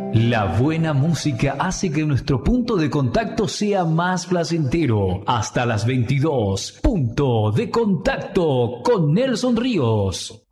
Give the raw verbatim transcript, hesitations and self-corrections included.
La buena música hace que nuestro punto de contacto sea más placentero. Hasta las veintidós. Punto de contacto con Nelson Ríos.